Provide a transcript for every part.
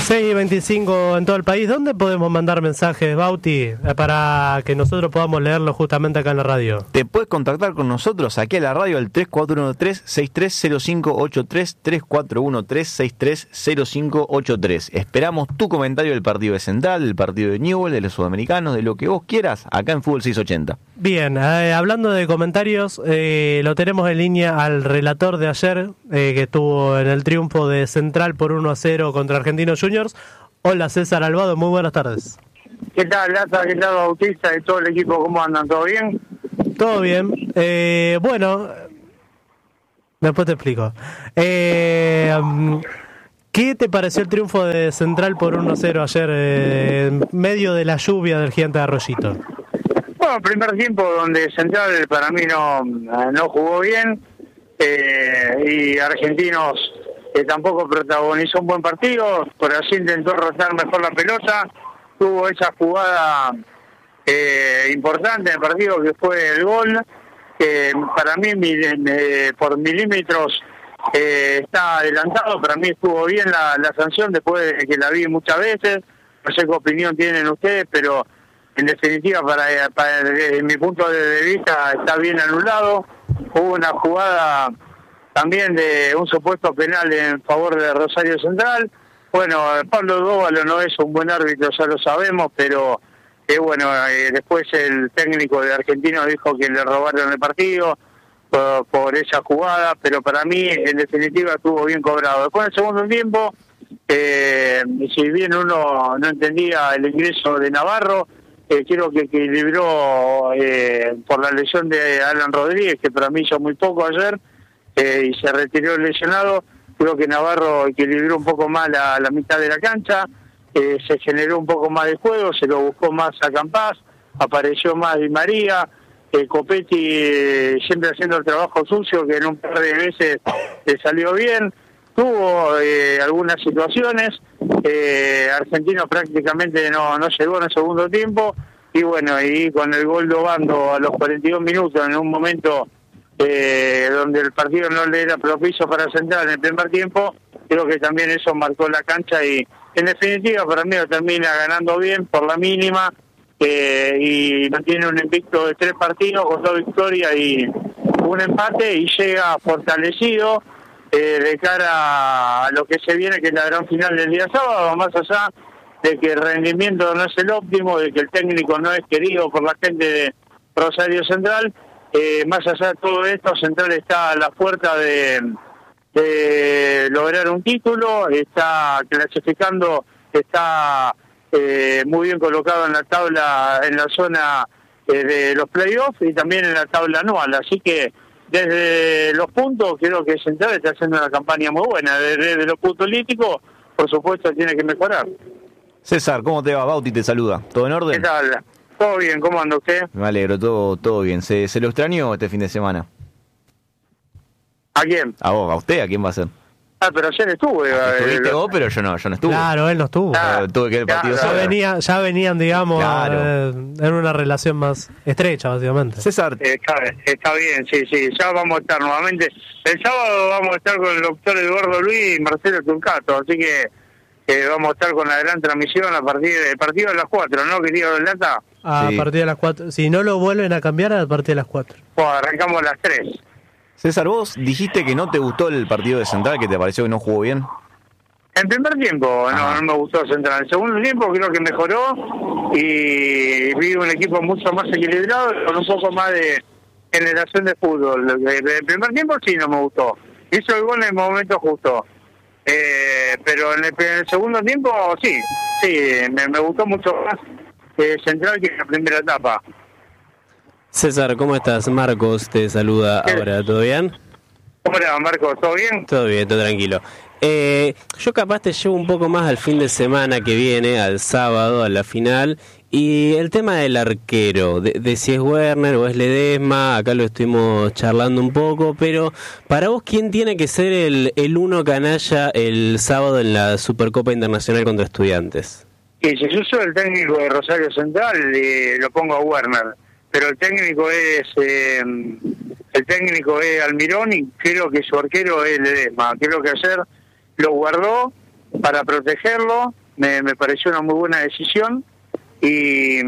6:25 en todo el país. ¿Dónde podemos mandar mensajes, Bauti, para que nosotros podamos leerlos justamente acá en la radio? Te puedes contactar con nosotros aquí a la radio al 3413-630583, 3413-630583. Esperamos tu comentario del partido de Central, del partido de Newell's, de los sudamericanos, de lo que vos quieras, acá en Fútbol 680. Bien, hablando de comentarios, lo tenemos en línea al relator de ayer, que estuvo en el triunfo de Central por 1-0 contra Argentinos Juniors. Hola, César Albado, muy buenas tardes. ¿Qué tal, Lata? ¿Qué tal, Bautista y todo el equipo? ¿Cómo andan? ¿Todo bien? Todo bien. Bueno, después te explico. ¿Qué te pareció el triunfo de Central por 1-0 ayer, en medio de la lluvia del Gigante de Arroyito? Bueno, primer tiempo donde Central para mí no jugó bien, y Argentinos tampoco protagonizó un buen partido, por así intentó rotar mejor la pelota, tuvo esa jugada importante en el partido que fue el gol, que para mí por milímetros está adelantado. Para mí estuvo bien la sanción después de que la vi muchas veces. No sé qué opinión tienen ustedes, pero en definitiva desde mi punto de vista está bien anulado. Hubo una jugada también de un supuesto penal en favor de Rosario Central. Bueno, Pablo Dóvalo no es un buen árbitro, ya lo sabemos, pero después el técnico de Argentinos dijo que le robaron el partido por esa jugada, pero para mí en definitiva estuvo bien cobrado. Después del segundo tiempo, si bien uno no entendía el ingreso de Navarro, creo que equilibró por la lesión de Alan Rodríguez, que para mí hizo muy poco ayer, y se retiró el lesionado. Creo que Navarro equilibró un poco más la mitad de la cancha, se generó un poco más de juego, se lo buscó más a Campás, apareció más Di María, Copetti siempre haciendo el trabajo sucio, que en un par de veces le salió bien. Tuvo algunas situaciones, Argentinos prácticamente no llegó en el segundo tiempo, y bueno, y con el gol de Obando a los 42 minutos, en un momento donde el partido no le era propicio para Central en el primer tiempo, creo que también eso marcó la cancha, y en definitiva para mí lo termina ganando bien por la mínima, y mantiene un invicto de 3 partidos con 2 victorias y un empate, y llega fortalecido de cara a lo que se viene, que es la gran final del día sábado, más allá de que el rendimiento no es el óptimo, de que el técnico no es querido por la gente de Rosario Central. Más allá de todo esto, Central está a la puerta de lograr un título, está clasificando, está muy bien colocado en la tabla, en la zona de los playoffs, y también en la tabla anual, así que desde los puntos creo que Central está haciendo una campaña muy buena. Desde lo futbolístico, por supuesto, tiene que mejorar. César, ¿cómo te va? Bauti te saluda. ¿Todo en orden? ¿Qué tal? ¿Todo bien? ¿Cómo anda usted? Me alegro, todo bien. ¿Se lo extrañó este fin de semana? ¿A quién? ¿A vos? ¿A usted? ¿A quién va a ser? Pero ayer estuve. Estuviste vos, pero yo no estuve. Claro, él no estuvo. Tuve que ir al partido solo. Ya venían, digamos, Claro. en una relación más estrecha, básicamente. César. Está bien, sí. Ya vamos a estar nuevamente. El sábado vamos a estar con el doctor Eduardo Luis y Marcelo Turcato, así que vamos a estar con la gran transmisión a partir del partido de las 4, ¿no, querido Lata? A Sí. partir de las 4. Si no lo vuelven a cambiar, a partir de las 4. Pues arrancamos a las 3. César, vos dijiste que no te gustó el partido de Central, que te pareció que no jugó bien. En primer tiempo no me gustó Central. En segundo tiempo creo que mejoró y vi un equipo mucho más equilibrado, con un poco más de generación de fútbol. En primer tiempo sí no me gustó. Hizo el gol en el momento justo. Pero en el segundo tiempo sí me gustó mucho más Central que en la primera etapa. César, ¿cómo estás? Marcos te saluda ahora, ¿todo bien? ¿Cómo le va, Marcos? ¿Todo bien? Todo bien, todo tranquilo. Yo capaz te llevo un poco más al fin de semana que viene, al sábado, a la final, y el tema del arquero, de si es Werner o es Ledesma, acá lo estuvimos charlando un poco, pero para vos, ¿quién tiene que ser el uno canalla el sábado en la Supercopa Internacional contra Estudiantes? Y si yo soy el técnico de Rosario Central, lo pongo a Werner, pero el técnico es Almirón, y creo que su arquero es Ledesma. Creo que ayer lo guardó para protegerlo, me pareció una muy buena decisión y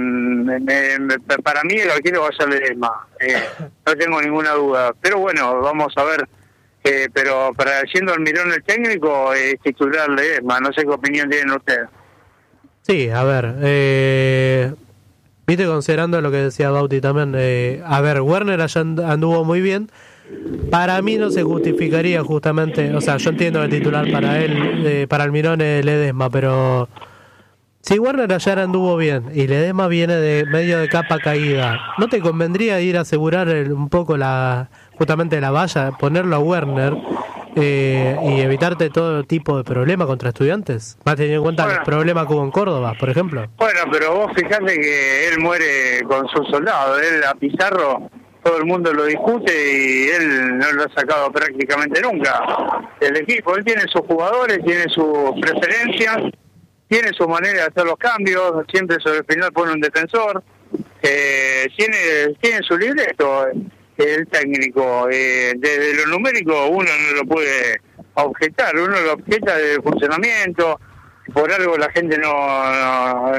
para mí el arquero va a ser Ledesma, no tengo ninguna duda, pero bueno, vamos a ver, pero para siendo Almirón el técnico, es titular Ledesma, no sé qué opinión tienen ustedes. Sí, a ver, viste, considerando lo que decía Bauti también, a ver, Werner allá anduvo muy bien. Para mí no se justificaría justamente, o sea, yo entiendo el titular para él, para Almirón es Ledesma, pero si Werner ayer anduvo bien y Ledesma viene de medio de capa caída, ¿no te convendría ir a asegurar un poco justamente la valla, ponerlo a Werner y evitarte todo tipo de problema contra Estudiantes? Más teniendo en cuenta el problema que hubo en Córdoba, por ejemplo. Bueno, pero vos fijate que él muere con sus soldados, él a Pizarro todo el mundo lo discute y él no lo ha sacado prácticamente nunca del equipo. Él tiene sus jugadores, tiene sus preferencias, tiene su manera de hacer los cambios, siempre sobre el final pone un defensor, tiene su libreto el técnico. Desde lo numérico uno no lo puede objetar, uno lo objeta del funcionamiento, por algo la gente no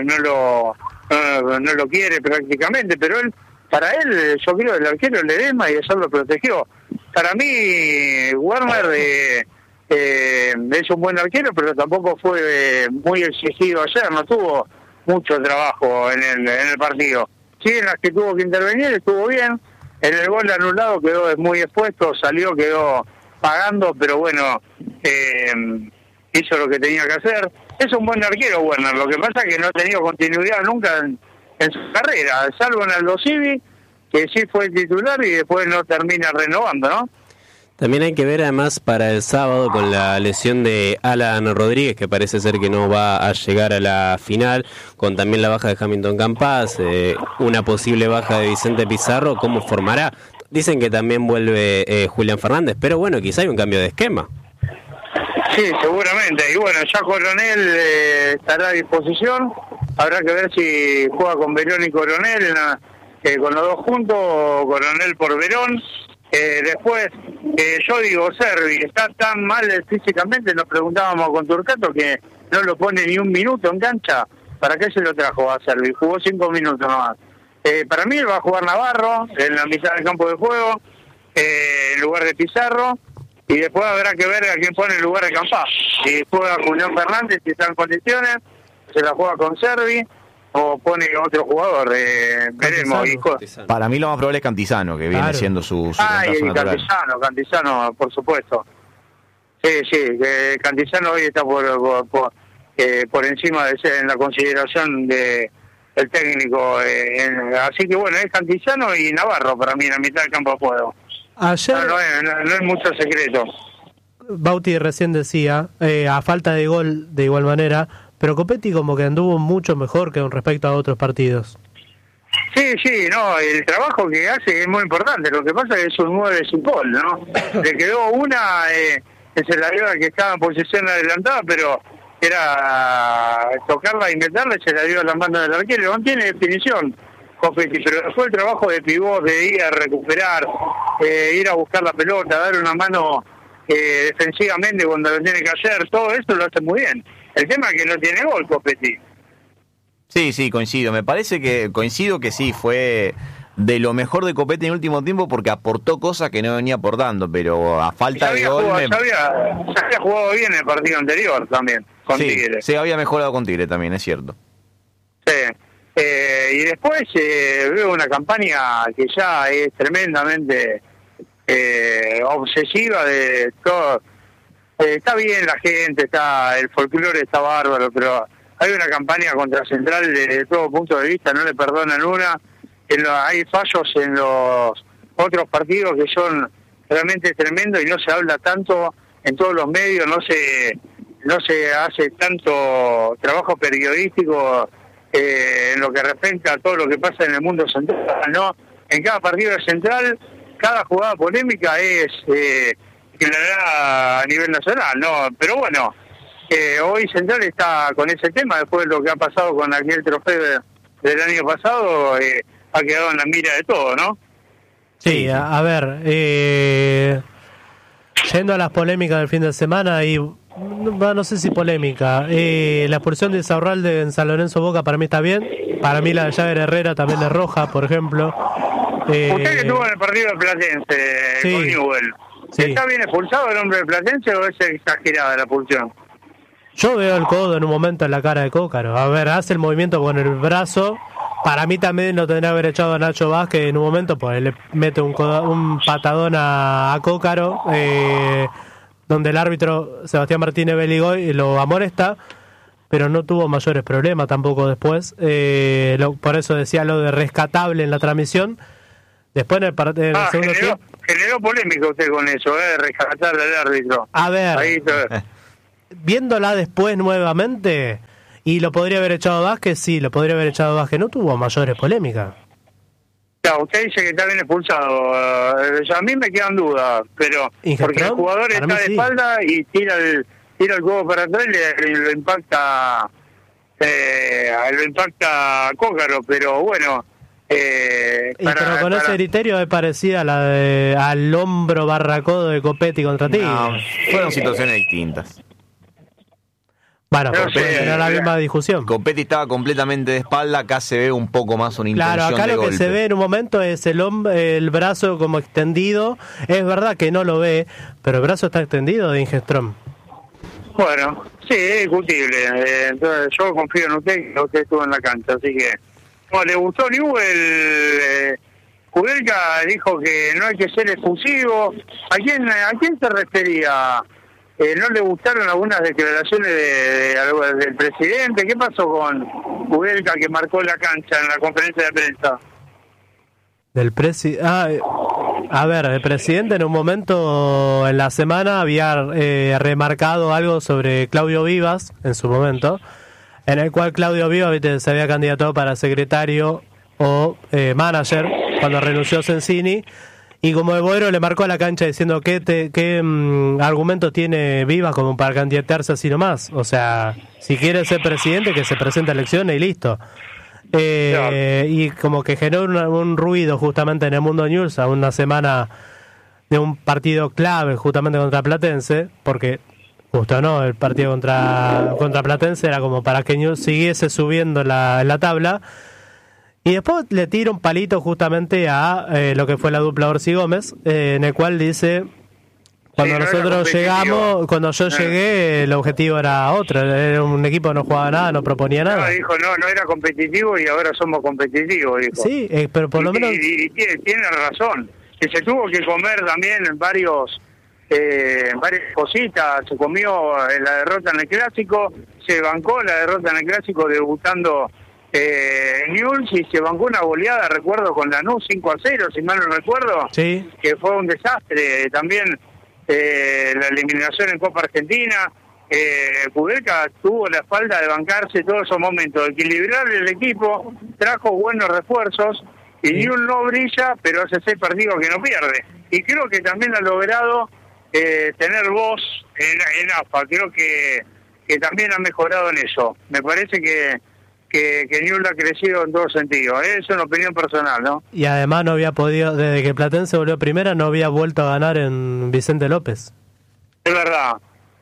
lo quiere prácticamente, pero él, para él, yo creo el arquero Ledesma y eso lo protegió. Para mí, Werner es un buen arquero, pero tampoco fue muy exigido ayer, no tuvo mucho trabajo en el partido. Sí, en las que tuvo que intervenir estuvo bien, en el gol anulado quedó muy expuesto, quedó pagando, pero bueno, hizo lo que tenía que hacer. Es un buen arquero Werner, lo que pasa es que no ha tenido continuidad nunca en su carrera, salvo en Aldo Civi, que sí fue titular y después no termina renovando, ¿no? También hay que ver además para el sábado con la lesión de Alan Rodríguez, que parece ser que no va a llegar a la final, con también la baja de Hamilton Campas, una posible baja de Vicente Pizarro, ¿cómo formará? Dicen que también vuelve Julián Fernández, pero bueno, quizá hay un cambio de esquema. Sí, seguramente. Y bueno, ya Coronel estará a disposición. Habrá que ver si juega con Verón y Coronel, con los dos juntos, o Coronel por Verón. Después, yo digo, Servi está tan mal físicamente, nos preguntábamos con Turcato que no lo pone ni un minuto en cancha. ¿Para qué se lo trajo a Servi? Jugó 5 minutos nomás. Para mí va a jugar Navarro en la mitad del campo de juego, en lugar de Pizarro. Y después habrá que ver a quién pone en lugar de Campás. Si juega Julián Fernández, si está en condiciones, se la juega con Servi, o pone otro jugador, veremos. Para mí lo más probable es Cantizano, que viene siendo su y Cantizano, por supuesto. Sí, Cantizano hoy está por encima de ser en la consideración de el técnico. Así que bueno, es Cantizano y Navarro para mí en la mitad del campo de juego. Ayer, no es mucho secreto. Bauti recién decía, a falta de gol de igual manera, pero Copetti como que anduvo mucho mejor que con respecto a otros partidos. Sí, no, el trabajo que hace es muy importante. Lo que pasa es que es un 9 sin gol, ¿no? Le quedó una, se la dio a que estaba en posición adelantada, pero era tocarla y meterla, se la dio a la mano del arquero. No tiene definición Copetti, pero después el trabajo de pivot, de ir a recuperar, ir a buscar la pelota, dar una mano defensivamente cuando lo tiene que hacer, todo eso lo hace muy bien. El tema es que no tiene gol Copetti. Sí, coincido. Me parece que coincido que sí, fue de lo mejor de Copetti en el último tiempo porque aportó cosas que no venía aportando, pero a falta de gol... Se había jugado bien el partido anterior también, con Tigre. Se había mejorado con Tigre también, es cierto. Sí. Y después veo una campaña que ya es tremendamente obsesiva de todo. Está bien la gente, el folclore está bárbaro, pero hay una campaña contra Central desde todo punto de vista, no le perdonan una. Hay fallos en los otros partidos que son realmente tremendos y no se habla tanto en todos los medios, no se hace tanto trabajo periodístico en lo que respecta a todo lo que pasa en el mundo central, ¿no? En cada partido de Central, cada jugada polémica es declarada a nivel nacional, ¿no? Pero bueno, hoy Central está con ese tema, después de lo que ha pasado con aquel trofeo del año pasado, ha quedado en la mira de todo, ¿no? Sí, a ver, yendo a las polémicas del fin de semana, hay no sé si polémica. La expulsión de Saurralde en San Lorenzo Boca para mí está bien. Para mí la de Javier Herrera también es roja, por ejemplo. Usted que estuvo en el partido de Platense Sí. con Newell, Sí. ¿está bien expulsado el hombre de Platense o es exagerada la expulsión? Yo veo el codo en un momento en la cara de Cócaro. A ver, hace el movimiento con el brazo. Para mí también lo tendría que haber echado a Nacho Vázquez en un momento, pues le mete un patadón a Cócaro, donde el árbitro Sebastián Martínez Beligoy lo amonesta, pero no tuvo mayores problemas tampoco después. Por eso decía lo de rescatable en la transmisión. Después en el segundo tiempo. Generó polémica usted con eso, rescatar al árbitro. A ver, Ahí viéndola después nuevamente, y lo podría haber echado a Vázquez, sí, lo podría haber echado a Vázquez, no tuvo mayores polémicas. Claro, usted dice que está bien expulsado. A mí me quedan dudas, pero Ingestrón, porque el jugador para está mí de sí. espalda y tira el codo para atrás y lo impacta a Cócaro, pero bueno. Pero con ese criterio es parecida a la al hombro barracodo de Copetti contra Tigre. No, fueron situaciones distintas. Bueno, No sé, era la misma discusión. Copetti estaba completamente de espalda, acá se ve un poco más una intención Claro, acá de lo que golpe. se ve en un momento es el brazo como extendido. Es verdad que no lo ve, pero el brazo está extendido de Ingestrón. Bueno, sí, es discutible. Entonces yo confío en usted, que usted estuvo en la cancha, así que... Bueno, le gustó Newell. Kudelka dijo que no hay que ser efusivo. ¿A quién se refería? ¿No le gustaron algunas declaraciones del presidente? ¿Qué pasó con Kudelka que marcó la cancha en la conferencia de prensa? Del a ver, el presidente en un momento en la semana había remarcado algo sobre Claudio Vivas en su momento, en el cual Claudio Vivas, ¿viste?, se había candidatado para secretario o manager cuando renunció Sensini, y como el Boero le marcó a la cancha diciendo qué argumento tiene Vivas como para candidatarse así nomás. O sea, si quiere ser presidente, que se presente a elecciones y listo. Claro. Y como que generó un ruido justamente en el mundo News a una semana de un partido clave justamente contra Platense, porque justo no, el partido contra Platense era como para que News siguiese subiendo en la tabla. Y después le tira un palito justamente a lo que fue la dupla Orsi Gómez, en el cual dice: cuando Sí, no era nosotros competitivo. llegamos, cuando yo llegué, el objetivo era otro, era un equipo que no jugaba nada, no proponía nada. Dijo, no era competitivo y ahora somos competitivos, dijo. Sí, pero por lo menos... Y tiene razón, que se tuvo que comer también varias cositas, se comió la derrota en el Clásico, se bancó la derrota en el Clásico debutando Newell's y se bancó una goleada, recuerdo, con Lanús 5-0, si mal no recuerdo, Sí. que fue un desastre. También la eliminación en Copa Argentina. Kudelka tuvo la espalda de bancarse todos esos momentos, de equilibrar el equipo, trajo buenos refuerzos y Newell's no brilla, pero hace 6 partidos que no pierde. Y creo que también ha logrado tener voz en AFA, creo que también ha mejorado en eso. Me parece que Newell's ha crecido en todo sentido. Es una opinión personal, ¿no? Y además no había podido, desde que Platense volvió a primera, no había vuelto a ganar en Vicente López. Es verdad.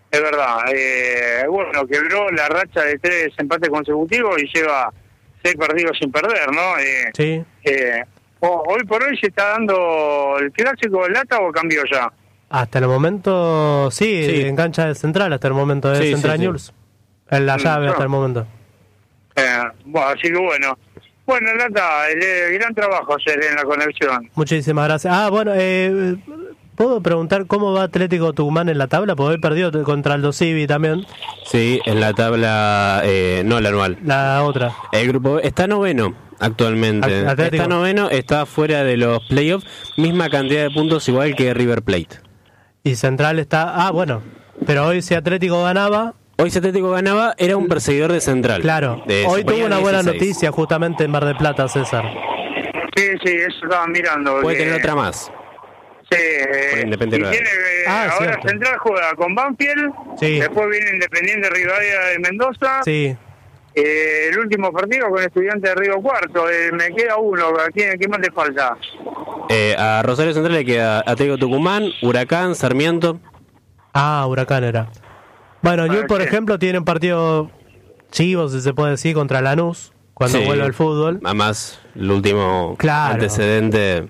Bueno, quebró la racha de 3 empates consecutivos y lleva 6 partidos sin perder, ¿no? Sí. Hoy por hoy se está dando el Clásico de Lata o cambió ya. Hasta el momento, sí, en cancha de Central, hasta el momento de Central sí. News. En la llave no. hasta el momento. Bueno, así que bueno. Bueno, Lata, gran trabajo ayer en la conexión. Muchísimas gracias. Bueno, ¿puedo preguntar cómo va Atlético Tucumán en la tabla? Porque hoy perdió contra Aldo Civi también, Sí, en la tabla, no la anual. la otra. El grupo está noveno actualmente. Atlético. Está noveno, está fuera de los playoffs, misma cantidad de puntos igual que River Plate. Y Central está... bueno, pero hoy si Atlético ganaba... Hoy si Atlético ganaba, era un perseguidor de Central. Claro, Se hoy ponía tuvo una buena 16. noticia justamente en Mar del Plata, César. Sí, eso estaba mirando. Puede tener otra más. Sí, Independiente y tiene, ahora cierto. Central juega con Banfield, Sí. después viene Independiente Rivadavia de Mendoza, Sí. el último partido con Estudiantes de Río Cuarto, me queda uno, ¿qué más le falta? A Rosario Central le queda Atlético Tucumán, Huracán, Sarmiento. Huracán era. Bueno, Newell's, por ejemplo, tiene un partido chivo, si se puede decir, contra Lanús, cuando Sí. vuelve al fútbol. Además, el último Claro. antecedente.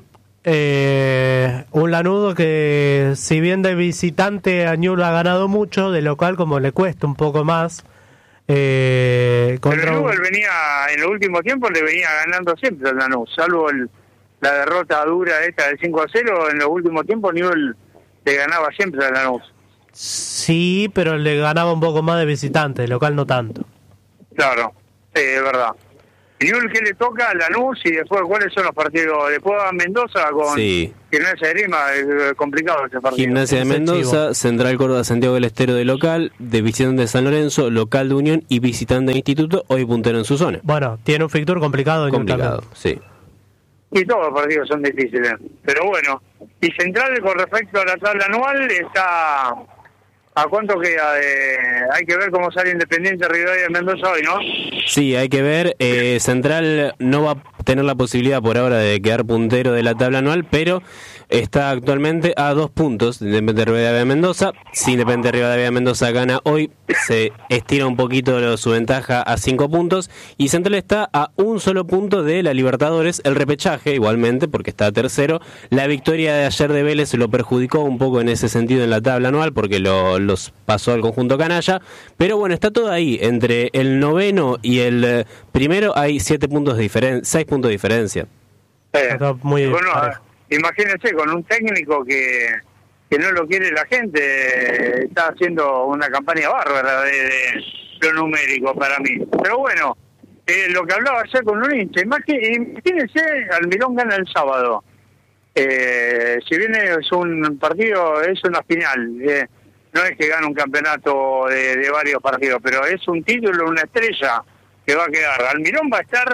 Un Lanudo que, si bien de visitante a Newell's ha ganado mucho, de local como le cuesta un poco más. Pero Contra un- Newell's venía, en los últimos tiempos le venía ganando siempre al Lanús, salvo la derrota dura esta del 5-0, en los últimos tiempos Newell's le ganaba siempre al Lanús. Sí, pero le ganaba un poco más de visitante, de local no tanto. Claro, sí, es verdad. Newell's, ¿qué le toca a Lanús? Y después, ¿cuáles son los partidos? Después va a Mendoza con Sí. Gimnasia de Grima, es complicado ese partido. Gimnasia de Ese Mendoza, chivo. Central Córdoba, Santiago del Estero de local, de visitante de San Lorenzo, local de Unión y visitante de Instituto, hoy puntero en su zona. Bueno, tiene un fixture complicado. Newell's Complicado, también. sí. Y todos los partidos son difíciles. Pero bueno, y Central, con respecto a la tabla anual, está... ¿A cuánto queda? Hay que ver cómo sale Independiente Rivadavia de Mendoza hoy, ¿no? Sí, hay que ver. Central no va a tener la posibilidad por ahora de quedar puntero de la tabla anual, pero está actualmente a 2 puntos de Independiente Rivadavia de Mendoza. Si Independiente Rivadavia de Mendoza gana hoy, se estira un poquito su ventaja a 5 puntos. Y Central está a un solo punto de la Libertadores. El repechaje, igualmente, porque está tercero. La victoria de ayer de Vélez lo perjudicó un poco en ese sentido en la tabla anual, porque los pasó al conjunto canalla. Pero bueno, está todo ahí. Entre el noveno y el primero hay 6 puntos de diferencia. Está muy Bueno, parejo. imagínense, con un técnico que no lo quiere la gente, está haciendo una campaña bárbara de lo numérico para mí. Pero bueno, lo que hablaba ayer con un hincha, imagínense, Almirón gana el sábado. Si bien es un partido, es una final, no es que gane un campeonato de varios partidos, pero es un título, una estrella que va a quedar. Almirón va a estar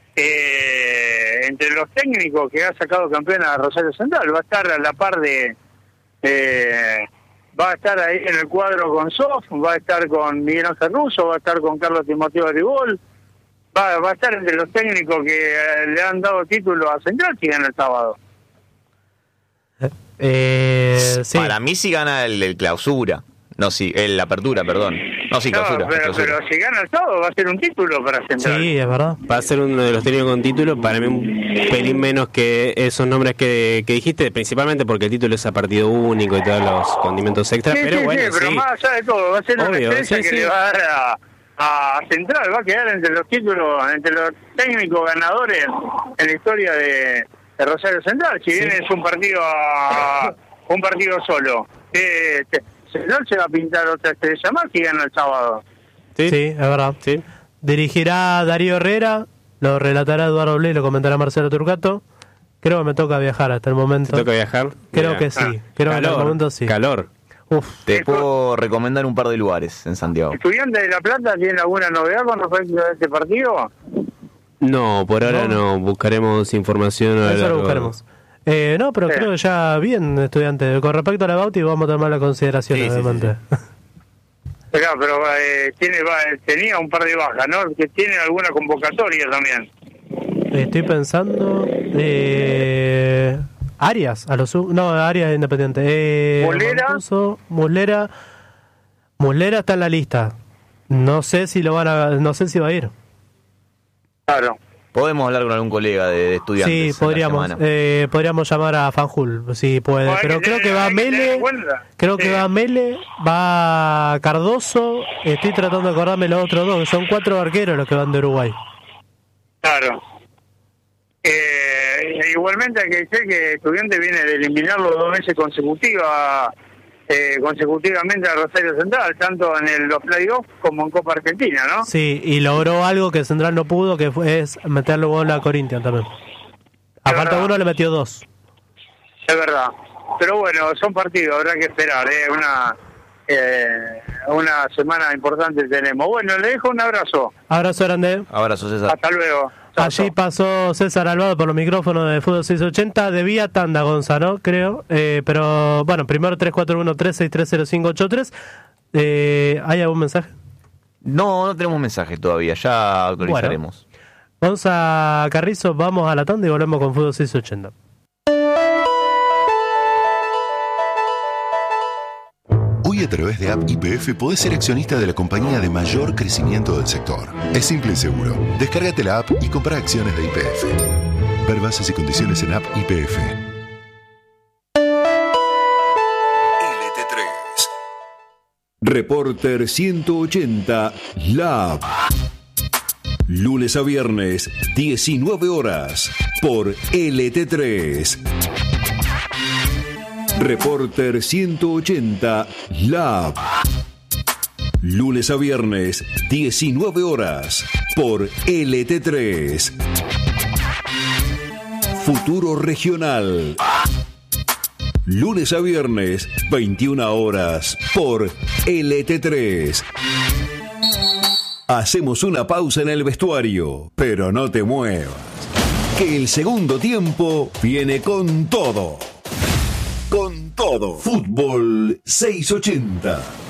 entre los técnicos que ha sacado campeón a Rosario Central, va a estar a la par de... va a estar ahí en el cuadro con Sof, va a estar con Miguel Ángel Russo, va a estar con Carlos Timoteo Aribol, va a estar entre los técnicos que le han dado título a Central si gana el sábado. Sí. Para mí sí gana el clausura. No, sí, el apertura, perdón. No, sí, clausura. pero si gana el sábado va a ser un título para Central. Sí, es verdad. Va a ser uno de los técnicos con título, para mí un pelín menos que esos nombres que dijiste, principalmente porque el título es a partido único y todos los condimentos extras, Sí, pero sí, bueno, sí, pero sí. más allá de todo, va a ser una Obvio, estrella sí, que sí. le va a dar a Central, va a quedar entre los títulos, entre los técnicos ganadores en la historia de Rosario Central, si bien es un partido solo. Central se va a pintar otra estrella más que gana el sábado. Sí, es verdad. Sí. Dirigirá Darío Herrera, lo relatará Eduardo Blé, lo comentará Marcelo Turcato. Creo que me toca viajar hasta el momento. ¿Te toca viajar? Creo Mira. que sí. Creo que en el momento sí. Calor. Uf. Te puedo recomendar un par de lugares en Santiago. ¿Estudiantes de La Plata tienen alguna novedad con respecto a este partido? No, por ahora No. no. Buscaremos información. a Eso lo largo- buscaremos. No, pero Sí. creo que ya bien, estudiante. Con respecto a la Bauti, vamos a tomar la consideración, Sí, sí, obviamente. Pero tenía un par de bajas, ¿no? Que tiene alguna convocatoria también. Estoy pensando. Arias, no, Arias es independiente. ¿Muslera? Mancuso, Muslera está en la lista. No sé si no sé si va a ir. Claro. Podemos hablar con algún colega de estudiantes. Sí, en la podríamos. semana. Podríamos llamar a Fanjul, si puede. Hay Pero que creo tener- que va hay que tener Mele. en cuenta. Creo que Sí. va Mele, va Cardoso. Estoy tratando de acordarme los otros dos, que son 4 arqueros los que van de Uruguay. Claro. Igualmente hay que decir que Estudiantes viene de eliminarlo 2 veces consecutivamente a Rosario Central, tanto en los playoffs como en Copa Argentina, ¿no? Sí, y logró algo que Central no pudo, que es meterle gol a Corinthians también. Aparte verdad. uno le metió 2. Es verdad. Pero bueno, son partidos, habrá que esperar, una semana importante tenemos. Bueno, le dejo un abrazo. Abrazo grande. Abrazo, César. Hasta luego. Chao, Allí chao. pasó César Alvado por los micrófonos de Fútbol 680. Debía tanda, Gonzalo, creo. Pero bueno, primero 341-3630583. ¿Hay algún mensaje? No tenemos mensajes todavía, ya actualizaremos. Gonza Carrizo, vamos a la tanda y volvemos con Fútbol 680. Hoy Hoy a través de App YPF podés ser accionista de la compañía de mayor crecimiento del sector. Es simple y seguro. Descárgate la app y compra acciones de YPF. Ver bases y condiciones en App YPF. LT3 Reporter 180 Lab. Lunes a viernes, 19 horas, por LT3. Reporter 180 Lab. Lunes a viernes, 19 horas, por LT3. Futuro Regional. Lunes a viernes, 21 horas, por LT3. Hacemos una pausa en el vestuario, pero no te muevas, que el segundo tiempo viene con todo. Con todo. Fútbol 680.